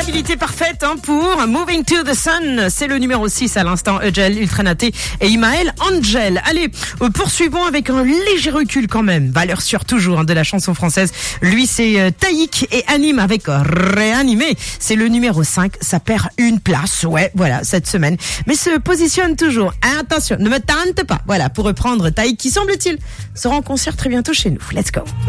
Tranquillité parfaite pour Moving to the Sun. C'est le numéro 6 à l'instant. Eugel, Ultranaté et Imael Angel. Allez, poursuivons avec un léger recul quand même. Valeur sûre toujours de la chanson française. Lui, c'est Taïk et Anime avec Réanimé. C'est le numéro 5. Ça perd une place. Ouais, voilà, cette semaine. Mais se positionne toujours. Attention, ne me tente pas. Voilà, pour reprendre Taïk qui, semble-t-il, sera en concert très bientôt chez nous. Let's go.